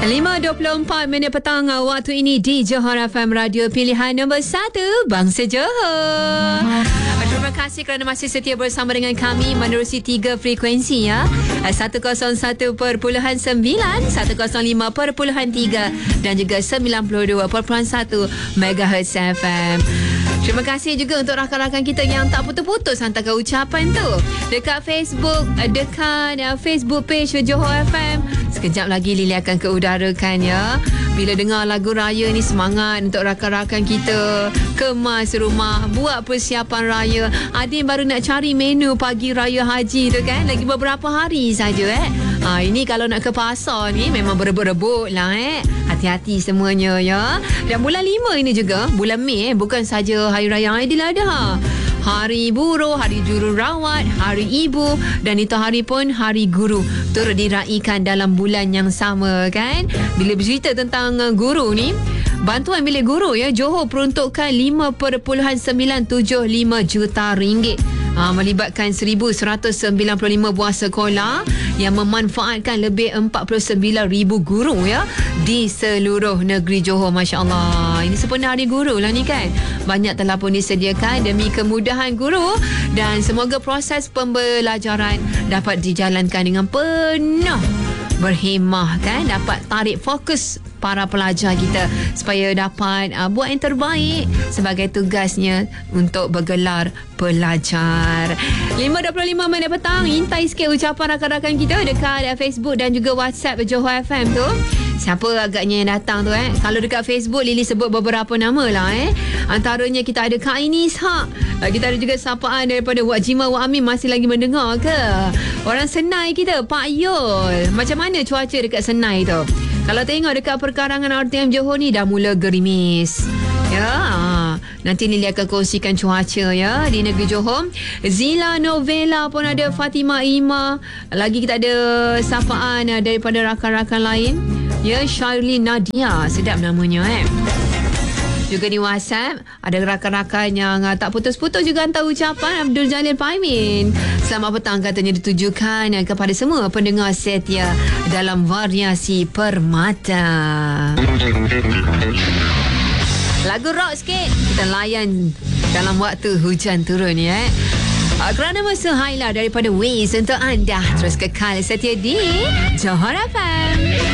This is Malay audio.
5.24 minit petang waktu ini di Johor FM Radio Pilihan nombor 1 Bangsa Johor. Terima kasih kerana masih setia bersama dengan kami menerusi 3 frekuensi ya. 101.9, 105.3 dan juga 92.1 MHz FM. Terima kasih juga untuk rakan-rakan kita yang tak putus-putus hantarkan ucapan tu dekat Facebook, dekat Facebook page Johor FM. Sekejap lagi Lily akan keudarakan ya. Bila dengar lagu raya ni, semangat untuk rakan-rakan kita kemas rumah, buat persiapan raya. Ada yang baru nak cari menu pagi raya haji tu kan, lagi beberapa hari saja ini kalau nak ke pasar ni memang berebut-rebut lah Hati-hati semuanya ya. Dan bulan 5 ini juga, bulan Mei bukan saja Hari Raya Aidiladha, Hari Buruh, Hari Jururawat, Hari Ibu dan itu hari pun Hari Guru turut diraikan dalam bulan yang sama kan. Bila bercerita tentang guru ni, bantuan bilik guru ya, Johor peruntukkan 5.975 juta ringgit. Melibatkan 1,195 buah sekolah yang memanfaatkan lebih 49,000 guru ya di seluruh negeri Johor. Masya Allah, ini sempena Hari Guru lah ni kan. Banyak telah pun disediakan demi kemudahan guru dan semoga proses pembelajaran dapat dijalankan dengan penuh berhemah kan, dapat tarik fokus para pelajar kita supaya dapat buat yang terbaik sebagai tugasnya untuk bergelar pelajar. 5.25 minit petang, intai sikit ucapan rakan-rakan kita dekat Facebook dan juga WhatsApp Johor FM tu. Siapa agaknya yang datang tu Kalau dekat Facebook Lily sebut beberapa nama lah Antaranya kita ada Kak Aini Ishak, kita ada juga sapaan daripada Wak Jima Wak Amin. Masih lagi mendengar ke? Orang Senai kita Pak Yul, macam mana cuaca dekat Senai tu? Kalau tengok dekat perkarangan RTM Johor ni dah mula gerimis ya. Nanti Lily akan kongsikan cuaca ya di negeri Johor. Zila Novela pun ada, Fatimah Ima. Lagi kita ada sapaan daripada rakan-rakan lain ya, Shirley Nadia, sedap namanya Juga di WhatsApp ada rakan-rakan yang tak putus-putus juga hantar ucapan. Abdul Jalil Paimin, selamat petang katanya ditujukan kepada semua pendengar setia dalam variasi Permata. Lagu rock sikit kita layan dalam waktu hujan turun ya. Kerana masa highlight daripada Waze untuk anda. Terus kekal setia di Johor FM.